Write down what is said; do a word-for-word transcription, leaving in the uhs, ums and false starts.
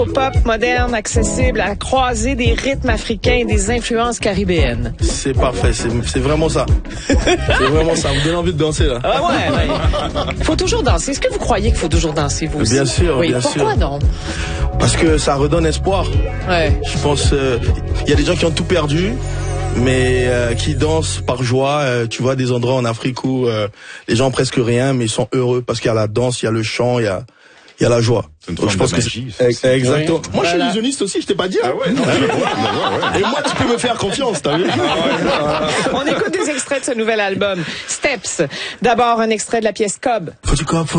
Pop moderne, accessible, à la croisée des rythmes africains et des influences caribéennes. C'est parfait, c'est, c'est vraiment ça. C'est vraiment ça, vous donne envie de danser là. Ah ouais, ouais. Faut toujours danser. Est-ce que vous croyez qu'il faut toujours danser, vous aussi? Bien sûr, oui. bien Pourquoi sûr. Pourquoi donc? Parce que ça redonne espoir. Ouais. Je pense, il euh, y a des gens qui ont tout perdu, mais euh, qui dansent par joie. Euh, tu vois des endroits en Afrique où euh, les gens ont presque rien, mais ils sont heureux parce qu'il y a la danse, il y a le chant, il y a... Il y a la joie. C'est une forme je pense de que magie, c'est... ça. Exactement. Oui. Moi, voilà. je suis illusionniste aussi, je t'ai pas dit. Ah ouais, non, je vois, je vois, ouais. Et moi, tu peux me faire confiance, t'as vu? On écoute des extraits de ce nouvel album, Steps. D'abord, un extrait de la pièce Cobb. Faut du corps, faut